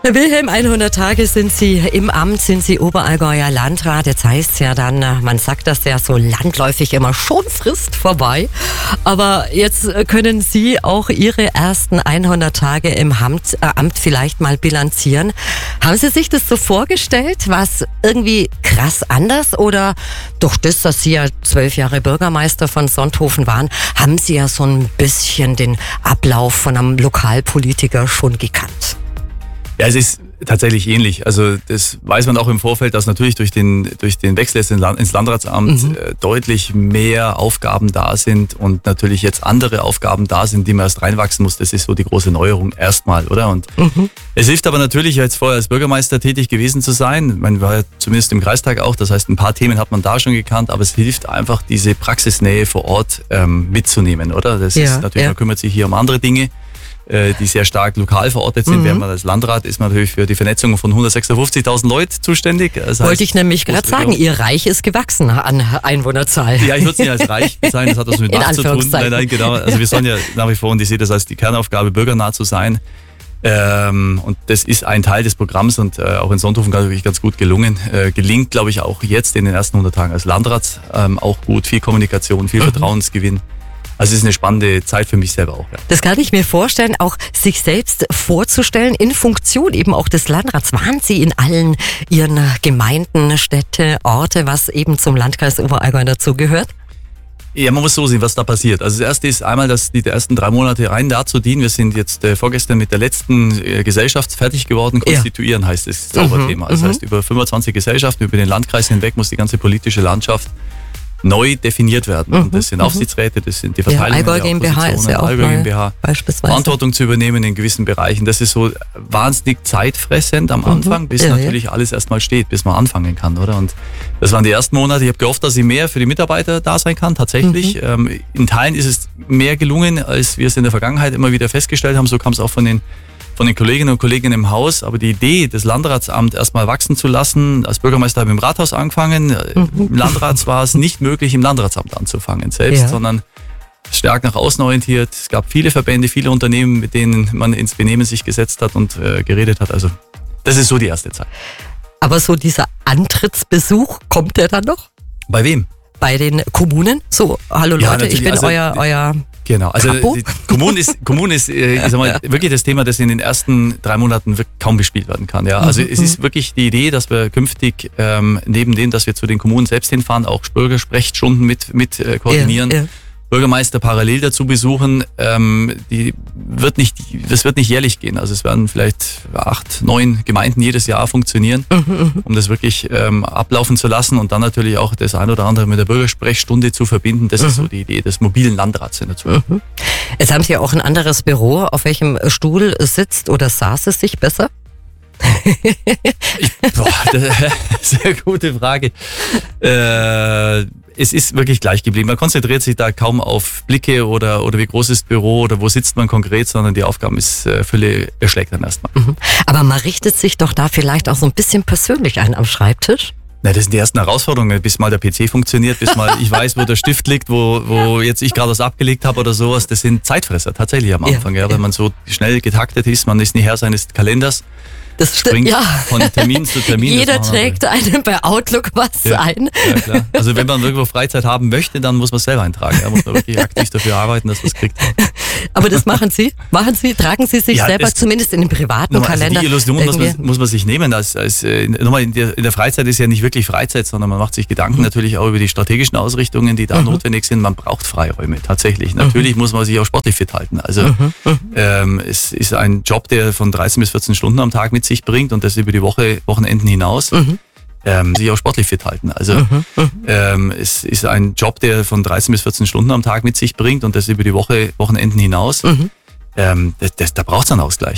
Herr Wilhelm, 100 Tage sind Sie im Amt, sind Sie Oberallgäuer Landrat. Jetzt heißt es ja dann, man sagt das ja so landläufig immer, schon Frist vorbei. Aber jetzt können Sie auch Ihre ersten 100 Tage im Amt vielleicht mal bilanzieren. Haben Sie sich das so vorgestellt? War es irgendwie krass anders? Oder durch das, dass Sie ja 12 Jahre Bürgermeister von Sonthofen waren, haben Sie ja so ein bisschen den Ablauf von einem Lokalpolitiker schon gekannt? Ja, es ist tatsächlich ähnlich. Also das weiß man auch im Vorfeld, dass natürlich durch den Wechsel ins Landratsamt deutlich mehr Aufgaben da sind und natürlich jetzt andere Aufgaben da sind, die man erst reinwachsen muss. Das ist so die große Neuerung erstmal, oder? Und es hilft aber natürlich, jetzt vorher als Bürgermeister tätig gewesen zu sein. Man war ja zumindest im Kreistag auch, das heißt, ein paar Themen hat man da schon gekannt, aber es hilft einfach, diese Praxisnähe vor Ort mitzunehmen, oder? Das ist natürlich, man kümmert sich hier um andere Dinge, die sehr stark lokal verortet sind. Während man als Landrat ist man natürlich für die Vernetzung von 156.000 Leuten zuständig. Das wollte ich nämlich gerade sagen, Ihr Reich ist gewachsen an Einwohnerzahl. Ja, ich würde es nicht als Reich bezeichnen, das hat was mit Macht zu tun. Nein, genau. Also wir sollen ja nach wie vor, und ich sehe das als die Kernaufgabe, bürgernah zu sein. Und das ist ein Teil des Programms und auch in Sonthofen wirklich ganz gut gelungen. Gelingt, glaube ich, auch jetzt in den ersten 100 Tagen als Landrat auch gut. Viel Kommunikation, viel Vertrauensgewinn. Also es ist eine spannende Zeit für mich selber auch. Ja. Das kann ich mir vorstellen, auch sich selbst vorzustellen in Funktion eben auch des Landrats. Waren Sie in allen Ihren Gemeinden, Städte, Orte, was eben zum Landkreis Oberallgäu dazugehört? Ja, man muss so sehen, was da passiert. Also das erste ist einmal, dass die ersten 3 Monate rein dazu dienen. Wir sind jetzt vorgestern mit der letzten Gesellschaft fertig geworden. Konstituieren heißt das Zauberthema. Das heißt, über 25 Gesellschaften, über den Landkreis hinweg muss die ganze politische Landschaft neu definiert werden. Und das sind Aufsichtsräte, das sind die Verteilungen der Allgäu GmbH ist ja auch Allgäu GmbH, beispielsweise Verantwortung zu übernehmen in gewissen Bereichen. Das ist so wahnsinnig zeitfressend am Anfang, bis natürlich alles erstmal steht, bis man anfangen kann, oder? Und das waren die ersten Monate. Ich habe gehofft, dass ich mehr für die Mitarbeiter da sein kann, tatsächlich. In Teilen ist es mehr gelungen, als wir es in der Vergangenheit immer wieder festgestellt haben. So kam es auch von den Kolleginnen und Kollegen im Haus, aber die Idee, das Landratsamt erstmal wachsen zu lassen, als Bürgermeister habe ich im Rathaus angefangen, im Landrat war es nicht möglich, im Landratsamt anzufangen selbst, sondern stark nach außen orientiert. Es gab viele Verbände, viele Unternehmen, mit denen man ins Benehmen sich gesetzt hat und geredet hat. Also das ist so die erste Zeit. Aber so dieser Antrittsbesuch, kommt der dann noch? Bei wem? Bei den Kommunen? So, hallo Leute, ich bin euer Genau, also die Kommunen ist ich sag mal, wirklich das Thema, das in den ersten 3 Monaten kaum bespielt werden kann. Ja, also es ist wirklich die Idee, dass wir künftig neben dem, dass wir zu den Kommunen selbst hinfahren, auch Bürgersprechstunden mit koordinieren. Bürgermeister parallel dazu besuchen, das wird nicht jährlich gehen. Also es werden vielleicht 8, 9 Gemeinden jedes Jahr funktionieren, um das wirklich ablaufen zu lassen und dann natürlich auch das ein oder andere mit der Bürgersprechstunde zu verbinden. Das ist so die Idee des mobilen Landrats dazu. Jetzt haben Sie ja auch ein anderes Büro. Auf welchem Stuhl sitzt oder saß es sich besser? Sehr gute Frage. Es ist wirklich gleich geblieben. Man konzentriert sich da kaum auf Blicke oder wie groß ist das Büro oder wo sitzt man konkret, sondern die Aufgabenfülle erschlägt dann erstmal. Aber man richtet sich doch da vielleicht auch so ein bisschen persönlich ein am Schreibtisch? Na, das sind die ersten Herausforderungen, bis mal der PC funktioniert, bis mal ich weiß, wo der Stift liegt, wo jetzt ich gerade was abgelegt habe oder sowas. Das sind Zeitfresser tatsächlich am Anfang, weil man so schnell getaktet ist, man ist nicht Herr seines Kalenders. Das springt von Termin zu Termin. Jeder trägt einem bei Outlook was ein. Ja, klar. Also wenn man irgendwo Freizeit haben möchte, dann muss man es selber eintragen. Da muss man wirklich aktiv dafür arbeiten, dass man es kriegt. Aber das machen Sie? Tragen Sie sich selber zumindest in den privaten Kalender? Die Illusion muss man sich nehmen. Nochmal, in der Freizeit ist ja nicht wirklich Freizeit, sondern man macht sich Gedanken natürlich auch über die strategischen Ausrichtungen, die da notwendig sind. Man braucht Freiräume, tatsächlich. Natürlich muss man sich auch sportlich fit halten. Also es ist ein Job, der von 13 bis 14 Stunden am Tag mit sich bringt und das über die Wochenenden hinaus. Sich auch sportlich fit halten. Also es ist ein Job, der von 13 bis 14 Stunden am Tag mit sich bringt und das über die Wochenenden hinaus. Da braucht es einen Ausgleich.